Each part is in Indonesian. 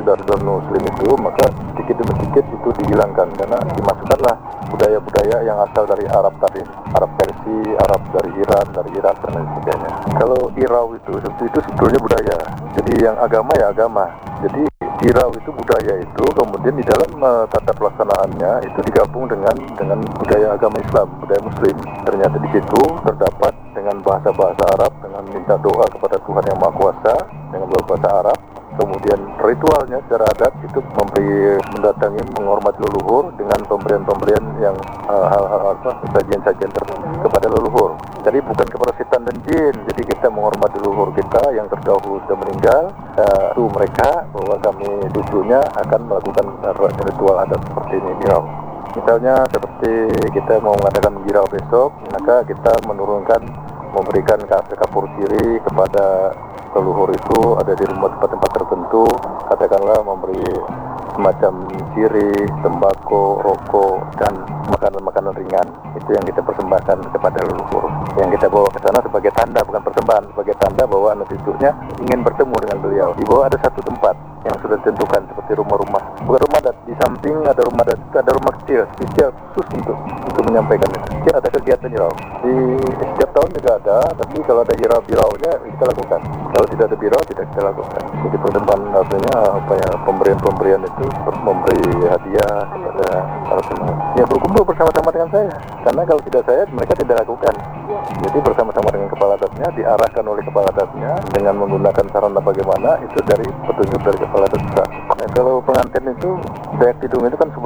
saudara-saudara muslim itu, maka sedikit demi sedikit itu dihilangkan karena dimasukkanlah budaya-budaya yang asal dari Arab tadi, Arab Persia, Arab dari Iran, dari Irak dan lain sebagainya. Kalau Irau itu sebetulnya budaya, jadi yang agama ya agama. Jadi Irau itu budaya itu, kemudian di dalam tata pelaksanaannya itu digabung dengan budaya agama Islam, budaya Muslim. Ternyata di situ terdapat dengan bahasa-bahasa Arab, dengan minta doa kepada Tuhan Yang Maha Kuasa dengan bahasa Arab. Kemudian ritualnya secara adat itu mendatangi menghormati leluhur dengan pemberian-pemberian yang hal-hal sajian-sajian kepada leluhur. Jadi bukan kepada setan dan jin. Jadi kita menghormati leluhur kita yang terdahulu sudah meninggal. Itu mereka bahwa kami cucunya akan melakukan ritual adat seperti ini di Rau. Misalnya seperti kita mau mengadakan Jirau besok, maka kita memberikan kapur siri kepada leluhur itu ada di rumah tempat-tempat tertentu, katakanlah memberi semacam siri, tembakau, rokok, dan makanan-makanan ringan. Itu yang kita persembahkan kepada leluhur. Yang kita bawa ke sana sebagai tanda, bukan persembahan, sebagai tanda bahwa anak cucunya ingin bertemu dengan beliau. Di bawah ada satu tempat yang sudah ditentukan seperti rumah-rumah. Bukan rumah adat, di samping ada rumah adat, ada rumah kecil, spesial khusus untuk menyampaikan itu. Jadi ada kegiatan Jirau. Di setiap tahun juga ada, tapi kalau ada Jirau-Jiraunya kita lakukan. Kalau tidak ada Jirau, tidak kita lakukan. Jadi pertemuan artinya pemberian itu memberi hadiah kepada para teman. Ya berkumpul bersama-sama dengan saya. Karena kalau tidak saya, mereka tidak lakukan. Jadi bersama-sama dengan kepala adatnya, diarahkan oleh kepala adatnya dengan menggunakan sarana bagaimana itu dari petunjuk dari kepala adat besar. Nah, kalau pengantin itu Dayak Tidung itu kan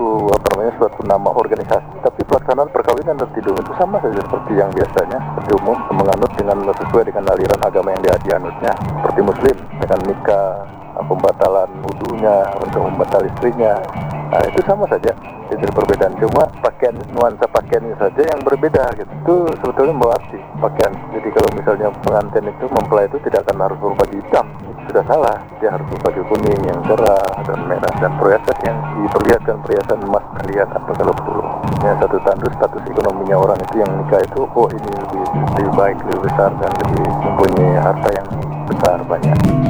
suatu nama organisasi. Tapi pelaksanaan perkawinan dan tidung itu sama saja seperti yang biasanya, seperti umum, menganut sesuai dengan aliran agama yang dianutnya. Seperti Muslim dengan nikah, pembatalan wudunya untuk membatal istrinya. Nah, itu sama saja. Itu perbedaan, cuma nuansa pakaiannya saja yang berbeda gitu. Itu sebetulnya membawa arti pakaian. Jadi kalau misalnya pengantin itu mempelai itu tidak akan harus berbaju hitam, itu sudah salah. Dia harus berbaju kuning yang cerah dan merah, dan perhiasan yang diperlihatkan perhiasan emas kalian apa kalau perlu. Ya, satu tanda status ekonominya orang itu yang nikah itu, ini lebih baik, lebih besar dan lebih mempunyai harta yang besar banyak.